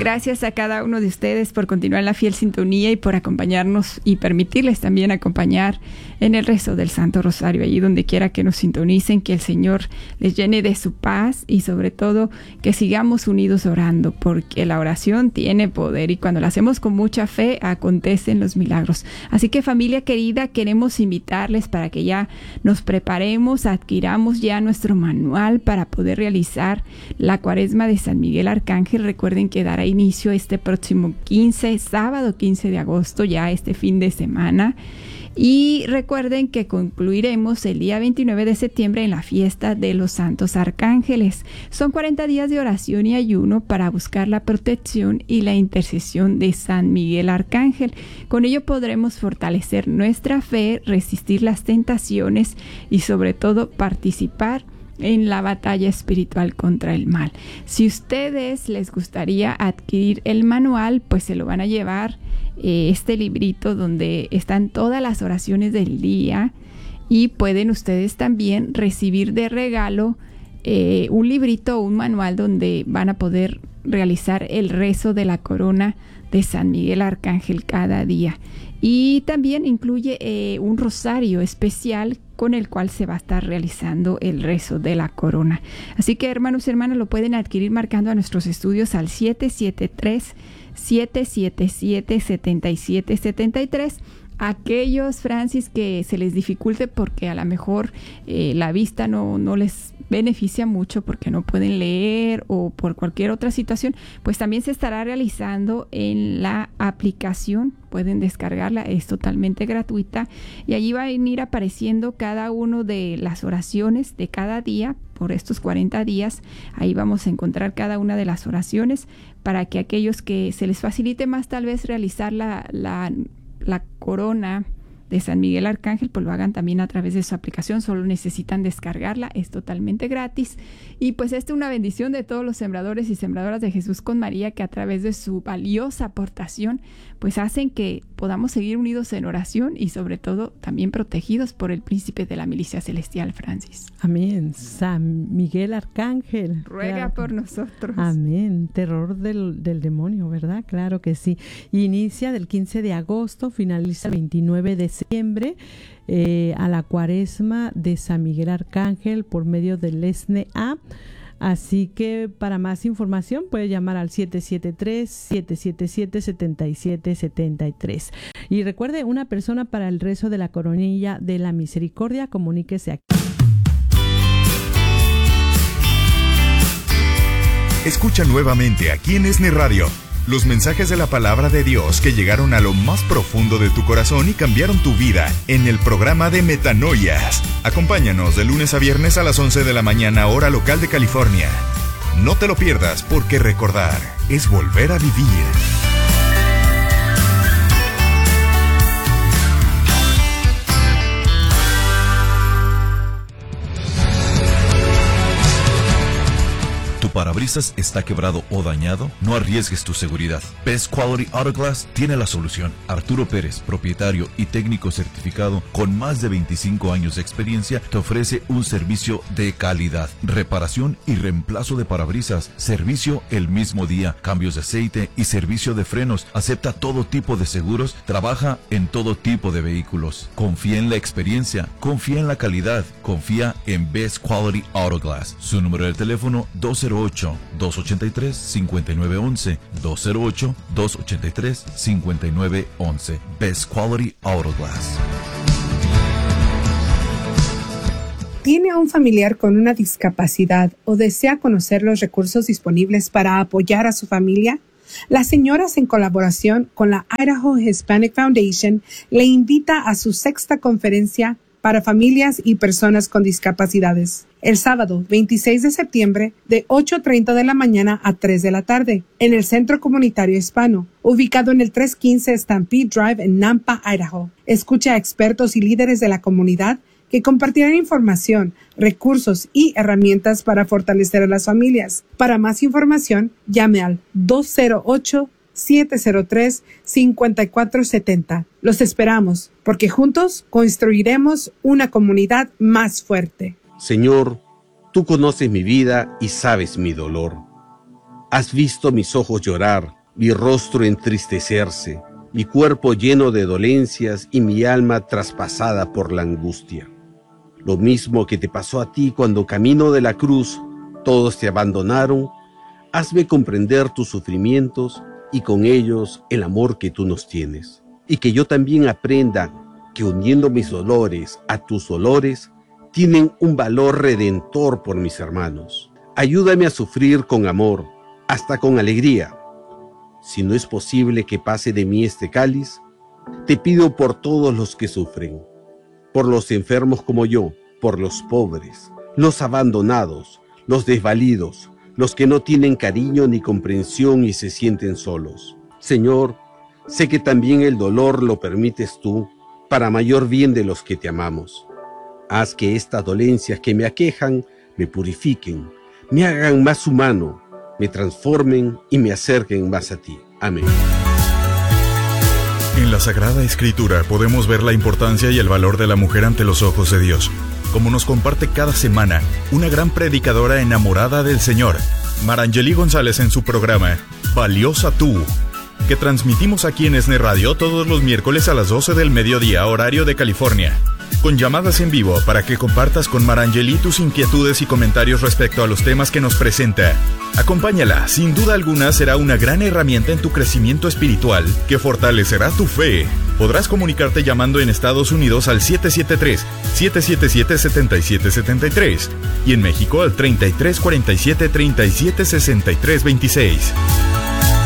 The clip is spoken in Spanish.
Gracias a cada uno de ustedes por continuar en la fiel sintonía y por acompañarnos y permitirles también acompañar en el rezo del Santo Rosario, allí donde quiera que nos sintonicen, que el Señor les llene de su paz y sobre todo que sigamos unidos orando, porque la oración tiene poder y cuando la hacemos con mucha fe acontecen los milagros. Así que, familia querida, queremos invitarles para que ya nos preparemos, adquiramos ya nuestro manual para poder realizar la Cuaresma de San Miguel Arcángel. Recuerden que dará inicio este próximo sábado 15 de agosto, ya este fin de semana. Y recuerden que concluiremos el día 29 de septiembre en la fiesta de los Santos Arcángeles. Son 40 días de oración y ayuno para buscar la protección y la intercesión de San Miguel Arcángel. Con ello podremos fortalecer nuestra fe, resistir las tentaciones y sobre todo participar en la batalla espiritual contra el mal. Si ustedes les gustaría adquirir el manual, pues se lo van a llevar este librito donde están todas las oraciones del día y pueden ustedes también recibir de regalo un librito o un manual donde van a poder realizar el rezo de la corona de San Miguel Arcángel cada día. Y también incluye un rosario especial con el cual se va a estar realizando el rezo de la corona. Así que, hermanos y hermanas, lo pueden adquirir marcando a nuestros estudios al 773-777-7773. Aquellos, Francis, que se les dificulte porque a lo mejor la vista no les beneficia mucho porque no pueden leer o por cualquier otra situación, pues también se estará realizando en la aplicación. Pueden descargarla, es totalmente gratuita y allí va a ir apareciendo cada uno de las oraciones de cada día por estos 40 días. Ahí vamos a encontrar cada una de las oraciones para que aquellos que se les facilite más tal vez realizar la corona de San Miguel Arcángel, pues lo hagan también a través de su aplicación. Solo necesitan descargarla, es totalmente gratis. Y pues esta es una bendición de todos los sembradores y sembradoras de Jesús con María, que a través de su valiosa aportación pues hacen que podamos seguir unidos en oración y sobre todo también protegidos por el príncipe de la milicia celestial, Francis. Amén. San Miguel Arcángel, ruega claro, por nosotros. Amén. Terror del demonio, ¿verdad? Claro que sí. Inicia del 15 de agosto, finaliza el 29 de septiembre, a la Cuaresma de San Miguel Arcángel por medio del SNA. Así que para más información puede llamar al 773-777-7773. Y recuerde, una persona para el rezo de la coronilla de la misericordia, comuníquese aquí. Escucha nuevamente aquí en ESNE Radio los mensajes de la palabra de Dios que llegaron a lo más profundo de tu corazón y cambiaron tu vida en el programa de Metanoias. Acompáñanos de lunes a viernes a las 11 de la mañana, hora local de California. No te lo pierdas, porque recordar es volver a vivir. ¿Tu parabrisas está quebrado o dañado? No arriesgues tu seguridad. Best Quality Auto Glass tiene la solución. Arturo Pérez, propietario y técnico certificado con más de 25 años de experiencia, te ofrece un servicio de calidad. Reparación y reemplazo de parabrisas, servicio el mismo día, cambios de aceite y servicio de frenos. Acepta todo tipo de seguros, trabaja en todo tipo de vehículos. Confía en la experiencia, confía en la calidad, confía en Best Quality Auto Glass. Su número de teléfono 208-283-5911, 208-283-5911. Best Quality Auto Glass. ¿Tiene un familiar con una discapacidad o desea conocer los recursos disponibles para apoyar a su familia? Las señoras, en colaboración con la Idaho Hispanic Foundation, le invita a su 6ª conferencia para familias y personas con discapacidades, el sábado 26 de septiembre de 8:30 de la mañana a 3 de la tarde, en el Centro Comunitario Hispano, ubicado en el 315 Stampede Drive en Nampa, Idaho. Escucha a expertos y líderes de la comunidad que compartirán información, recursos y herramientas para fortalecer a las familias. Para más información, llame al 208-703-5470. Los esperamos, porque juntos construiremos una comunidad más fuerte. Señor, tú conoces mi vida y sabes mi dolor. Has visto mis ojos llorar, mi rostro entristecerse, mi cuerpo lleno de dolencias y mi alma traspasada por la angustia. Lo mismo que te pasó a ti cuando camino de la cruz, todos te abandonaron. Hazme comprender tus sufrimientos y con ellos el amor que tú nos tienes. Y que yo también aprenda que uniendo mis dolores a tus dolores, tienen un valor redentor por mis hermanos. Ayúdame a sufrir con amor, hasta con alegría. Si no es posible que pase de mí este cáliz, te pido por todos los que sufren, por los enfermos como yo, por los pobres, los abandonados, los desvalidos, los que no tienen cariño ni comprensión y se sienten solos. Señor, sé que también el dolor lo permites tú, para mayor bien de los que te amamos. Haz que estas dolencias que me aquejan me purifiquen, me hagan más humano, me transformen y me acerquen más a ti. Amén. En la Sagrada Escritura podemos ver la importancia y el valor de la mujer ante los ojos de Dios, como nos comparte cada semana una gran predicadora enamorada del Señor, Marangeli González, en su programa Valiosa Tú, que transmitimos aquí en ESNE Radio todos los miércoles a las 12 del mediodía, horario de California, con llamadas en vivo para que compartas con Marangeli tus inquietudes y comentarios respecto a los temas que nos presenta. Acompáñala, sin duda alguna será una gran herramienta en tu crecimiento espiritual que fortalecerá tu fe. Podrás comunicarte llamando en Estados Unidos al 773-777-7773 y en México al 3347-3763-26.